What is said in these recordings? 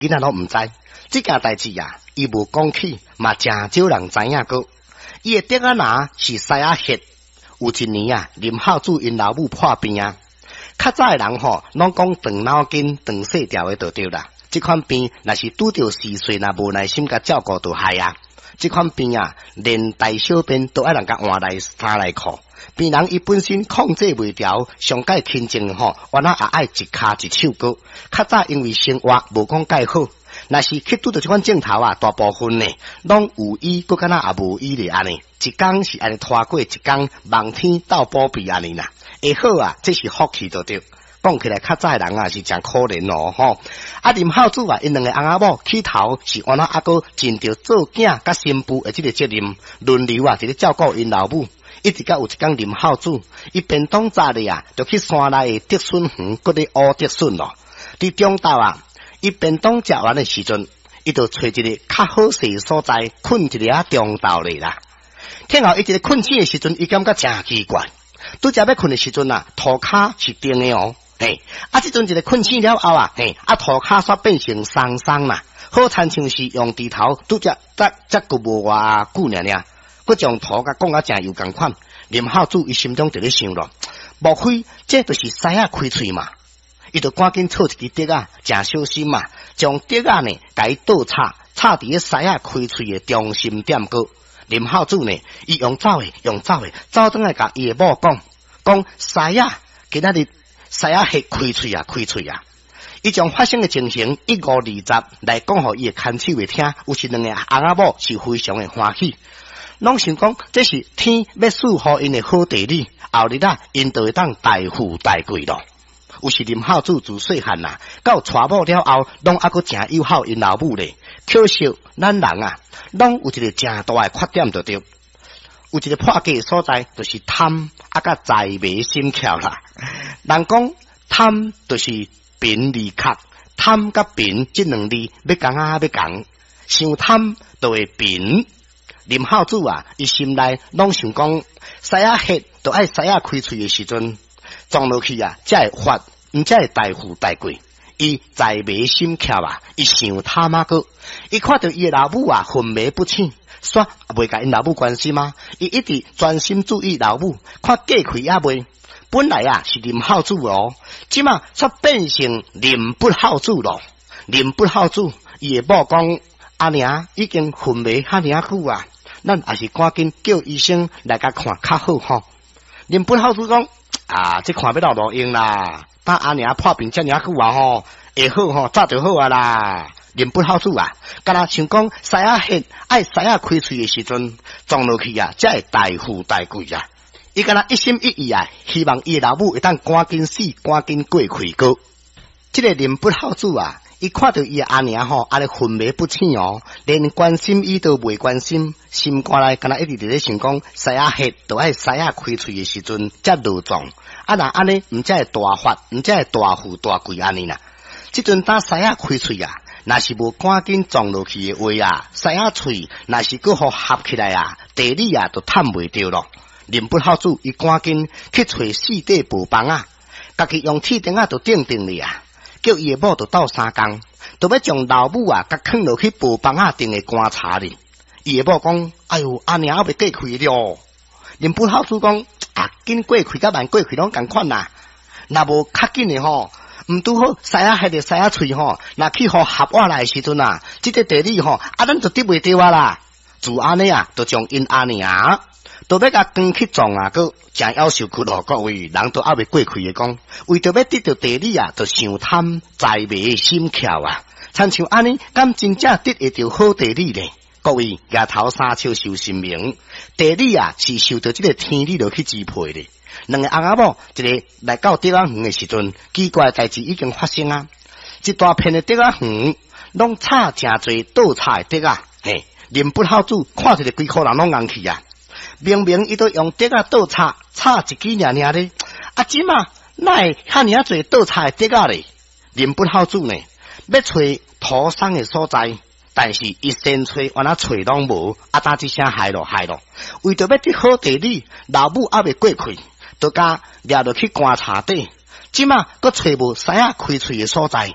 囡仔拢毋知，这件代志啊，伊无讲起，嘛真少人知影个。伊的爹仔拿是西亚血，有一年啊，林孝祖因老母破病啊，较早的人吼，拢讲长脑筋、长细条的就对啦。这款病若是拄着时岁，若无耐心甲照顾，就害啊。这款病啊，连大小便都爱人甲换来衫来裤。病人伊本身控制袂调，上界轻症吼，原来也爱一骹一手高。较早因为生活无讲介好，若是去拄着这款镜头啊，大部分呢拢有医，佮敢若也无医咧安尼。一工是安尼拖过一工，望天斗保庇安尼啦。会好啊，这是福气就对。讲起来，较早的人啊是真可怜哦吼。啊，林孝祖啊，因两个翁仔某起头是原来还阁尽着做囝甲新妇的这个责任，轮流啊，一个照顾因老母。一直到有一天，林孝祖伊便当早咧啊，就去山内的竹笋园，搁咧挖竹笋咯。伫中昼啊，伊便当食完的时阵，伊就找一个较好势的所在困一个啊中昼咧啦。听后伊一个困醒的时阵，伊感觉真奇怪，拄则要困的时阵啊，涂骹是定的哦。嘿，这阵一个困醒了后啊，嘿，涂骹煞变成松松啦，好亲像是用猪头拄则骨无偌久尔，佮将涂甲讲啊真有共款。林孝祖伊心中就咧想咯，莫非这就是西亚开喙嘛？伊就赶紧找一支竹啊，真小心嘛，将竹啊呢，甲伊倒插伫咧西亚开喙的中心点个。林孝祖呢，伊用走转来甲伊的某讲西亚今仔日。西亚迄开喙啊！伊将发生的情形1520来讲，互伊的看守的听，有时两个翁仔某是非常的欢喜，拢想讲这是天要赐予因的好地理，后日啊，因就会当大富大贵咯。有时林孝祖自细汉啊，到娶某了后，拢还阁真友好因老母咧。可惜咱人啊，拢有一个真大的缺点就对。有一个破格的所在，就是贪甲财迷心窍啦。人讲贪就是贫利克，贪甲贫这两字要讲要讲，想贪就会贫。林孝祖啊，伊心内拢想讲，西亚黑就爱西亚开喙的时阵，撞落去啊，才会发，才会大富大贵。伊财迷心窍啊，伊想贪啊个，伊看到伊的老母啊，昏迷不醒。煞袂甲因老母关心吗？伊一直专心注意老母，看过开也袂。本来啊是林孝祖哦，即嘛煞变成林不孝祖咯。林不孝祖，伊的某讲阿娘已经昏迷遐尔久啊，咱也是赶紧叫医生来甲看较好吼。林不孝祖讲这看要落用啦，等阿娘破病遮尔久啊吼，会好吼，早就好啊啦。林不孝祖啊，敢若想讲西亚黑爱西亚开喙的时阵，撞落去啊，才会大富大贵啊！伊敢若一心一意啊，希望伊老母会当赶紧死，赶紧过开过。这个林不孝祖啊，伊看到伊阿娘吼，安尼昏迷不醒哦，连关心伊都袂关心，心肝内敢若一直伫咧想讲西亚黑都爱西亚开喙的时阵，才落撞。若安尼，毋才会大发，毋才会大富大贵安尼啦。即阵当西亚开喙啊！若是无赶紧撞落去的话啊，西亚喙若是搁互合起来啊，地理啊都探袂着咯。林不孝祖伊赶紧去找四底布房啊，家己用铁钉啊就钉咧啊，叫伊的某就斗三工，就要将老母啊甲囥落去布房啊钉的棺材里。伊的某讲：哎哟，阿娘还未过开了。林不孝祖讲：紧过开甲慢过开拢共款啦，若无较紧的吼。毋拄好西亚迄个西亚喙吼，若去互合我来时阵啊，即个地理吼，咱就得袂着啊啦。自安尼啊，就将因阿娘都要甲扛去撞啊，个真夭寿骨咯。各位人都还未过开的讲，为着要得到地理啊，就想贪财迷心窍啊，亲像安尼，敢真正得会着好地理咧？各位牙头三笑受神明，地理啊是受到这个天理落去支配咧。两个翁仔某一个来到竹仔园的时阵，奇怪的代志已经发生啊！一大片的竹仔园，拢插真侪倒插的竹仔。嘿，林不孝祖看一个规颗人拢硬去啊！明明伊都用竹仔倒插一支尔咧，即嘛哪会遐尔侪倒插的竹仔咧？林不孝祖呢，要找土生的所在。但是一先找，原来找拢无，打一声害咯，为着要得好地理，老母还未过开。就甲掠落去棺材底，即嘛佫找无西亚开喙的所在，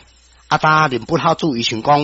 啊，当林不孝主伊想讲。